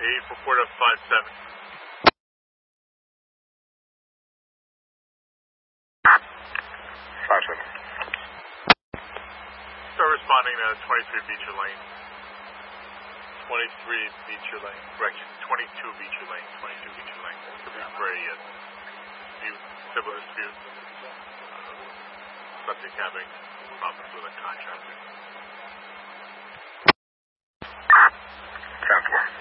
report of 57. Start responding to 23 Beecher Lane. 23 Beecher Lane. Correction, 22 Beecher Lane. 22 Beecher Lane. For a civil dispute. Subject having problems with a contractor. 10-4.